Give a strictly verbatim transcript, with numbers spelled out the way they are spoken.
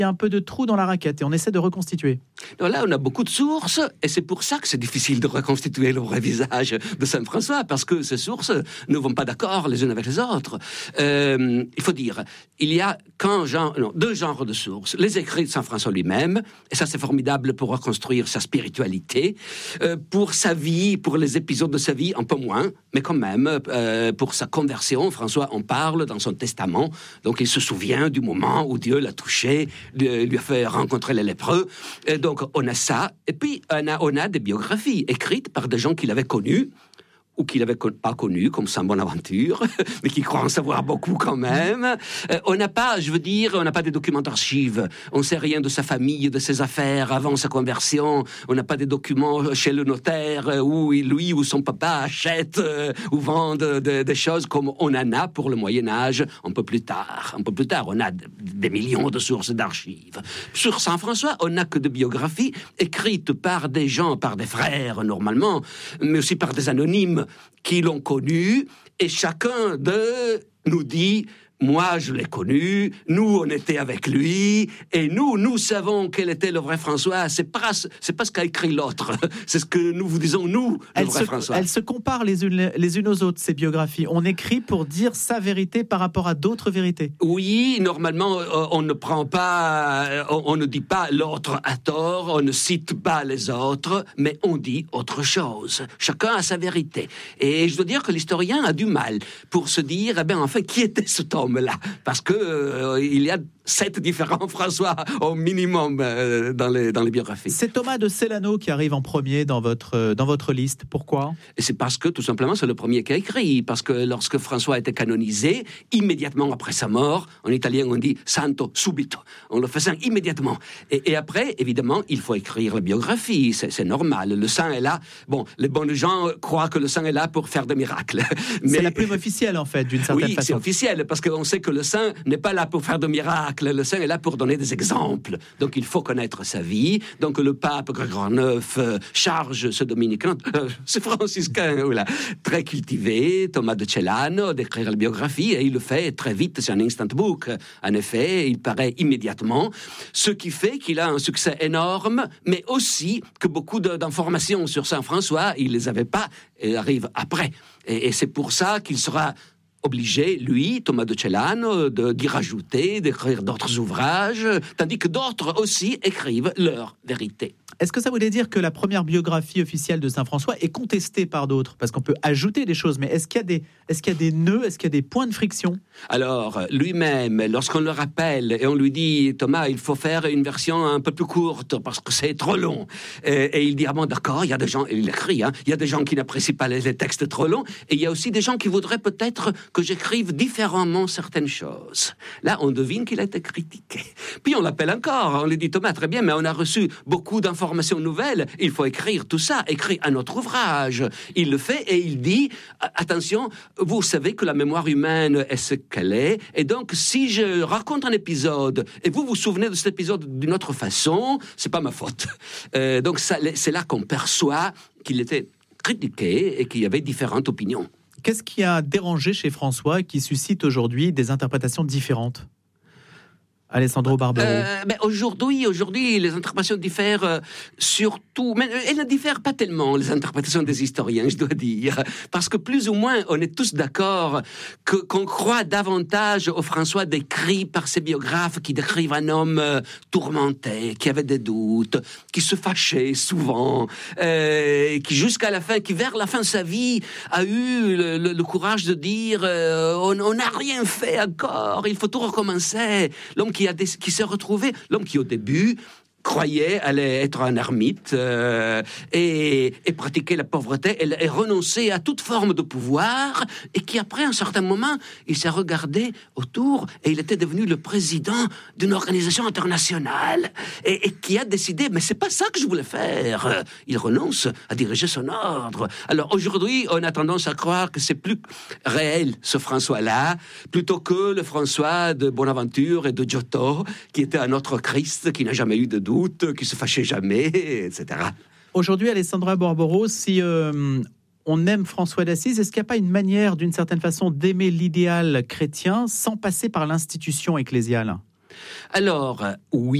Il y a un peu de trou dans la raquette et on essaie de reconstituer. Donc là, on a beaucoup de sources et c'est pour ça que c'est difficile de reconstituer le vrai visage de Saint François, parce que ces sources ne vont pas d'accord les unes avec les autres. Euh, il faut dire, il y a qu'un genre, non, deux genres de sources. Les écrits de Saint François lui-même, et ça c'est formidable pour reconstruire sa spiritualité, euh, pour sa vie, pour les épisodes de sa vie, un peu moins, mais quand même, euh, pour sa conversion, François en parle dans son testament, donc il se souvient du moment où Dieu l'a touché, lui, lui a fait rencontrer les lépreux, et donc on a ça, et puis on a, on a des biographies écrites par des gens qu'il avait connus, ou qu'il n'avait pas connu, comme Saint Bonaventure, mais qui croit en savoir beaucoup quand même. Euh, on n'a pas, je veux dire, on n'a pas des documents d'archives. On ne sait rien de sa famille, de ses affaires avant sa conversion. On n'a pas des documents chez le notaire où lui ou son papa achètent euh, ou vendent de, des choses comme on en a pour le Moyen-Âge un peu plus tard. Un peu plus tard, on a d- des millions de sources d'archives. Sur Saint François, on n'a que des biographies écrites par des gens, par des frères normalement, mais aussi par des anonymes qui l'ont connu, et chacun d'eux nous dit « Moi, je l'ai connu, nous, on était avec lui, et nous, nous savons quel était le vrai François. C'est pas, c'est pas ce qu'a écrit l'autre, c'est ce que nous vous disons, nous, le elles vrai se, François. » Elles se comparent les unes, les unes aux autres, ces biographies. On écrit pour dire sa vérité par rapport à d'autres vérités. Oui, normalement, on ne prend pas, on ne dit pas l'autre a tort, on ne cite pas les autres, mais on dit autre chose. Chacun a sa vérité. Et je dois dire que l'historien a du mal pour se dire, eh bien, en fait, qui était cet homme là, parce que euh, il y a sept différents François au minimum euh, dans les dans les biographies. C'est Thomas de Celano qui arrive en premier dans votre dans votre liste. Pourquoi ? Et c'est parce que tout simplement c'est le premier qui a écrit. Parce que lorsque François a été canonisé, immédiatement après sa mort, en italien on dit santo subito. On le faisait immédiatement. Et, et après, évidemment, il faut écrire la biographie. C'est, c'est normal. Le saint est là. Bon, les bons gens croient que le saint est là pour faire des miracles. Mais c'est la plume officielle en fait, d'une certaine oui, façon. C'est officiel parce qu'on sait que le saint n'est pas là pour faire de miracles. Le saint est là pour donner des exemples. Donc il faut connaître sa vie. Donc le pape Grégoire neuf euh, charge ce dominicain, euh, ce franciscain, voilà, très cultivé, Thomas de Celano, d'écrire la biographie, et il le fait très vite. C'est un instant book. En effet, il paraît immédiatement. Ce qui fait qu'il a un succès énorme, mais aussi que beaucoup de, d'informations sur Saint François, il les avait pas, et arrivent après. Et, et c'est pour ça qu'il sera obligé, lui, Thomas de Celano, de, d'y rajouter, d'écrire d'autres ouvrages, tandis que d'autres aussi écrivent leur vérité. Est-ce que ça voulait dire que la première biographie officielle de Saint François est contestée par d'autres ? Parce qu'on peut ajouter des choses, mais est-ce qu'il y a des, est-ce qu'il y a des nœuds, est-ce qu'il y a des points de friction ? Alors, lui-même, lorsqu'on le rappelle et on lui dit « Thomas, il faut faire une version un peu plus courte parce que c'est trop long. » Et, et il dit « Ah bon, d'accord, il y a des gens, il écrit, hein, il y a des gens qui n'apprécient pas les, les textes trop longs, et il y a aussi des gens qui voudraient peut-être que j'écrive différemment certaines choses. » Là, on devine qu'il a été critiqué. Puis on l'appelle encore, on lui dit « Thomas, très bien, mais on a reçu beaucoup d'informations nouvelles, il faut écrire tout ça, écrire un autre ouvrage. » Il le fait et il dit « Attention, vous savez que la mémoire humaine est ce qu'elle est, et donc si je raconte un épisode et vous vous souvenez de cet épisode d'une autre façon, c'est pas ma faute. » euh, Donc ça, c'est là qu'on perçoit qu'il était critiqué et qu'il y avait différentes opinions. Qu'est-ce qui a dérangé chez François et qui suscite aujourd'hui des interprétations différentes ? Alessandro Barbero. Euh, ben aujourd'hui, aujourd'hui, les interprétations diffèrent euh, surtout, mais elles ne diffèrent pas tellement, les interprétations des historiens, je dois dire, parce que plus ou moins, on est tous d'accord que, qu'on croit davantage au François décrit par ses biographes qui décrivent un homme euh, tourmenté, qui avait des doutes, qui se fâchait souvent, euh, qui jusqu'à la fin, qui vers la fin de sa vie a eu le, le, le courage de dire euh, on n'a rien fait encore, il faut tout recommencer. L'homme qui Qui, a des, qui s'est retrouvé, l'homme qui au début croyait allait être un ermite euh, et, et pratiquer la pauvreté et, et renoncer à toute forme de pouvoir, et qui après un certain moment il s'est regardé autour et il était devenu le président d'une organisation internationale et, et qui a décidé mais c'est pas ça que je voulais faire. Il renonce à diriger son ordre. Alors aujourd'hui on a tendance à croire que c'est plus réel ce François-là plutôt que le François de Bonaventure et de Giotto qui était un autre Christ qui n'a jamais eu de doute, qui se fâchait jamais, et cetera. Aujourd'hui, Alessandra Barbero, si euh, on aime François d'Assise, est-ce qu'il n'y a pas une manière, d'une certaine façon, d'aimer l'idéal chrétien sans passer par l'institution ecclésiale ? Alors, oui.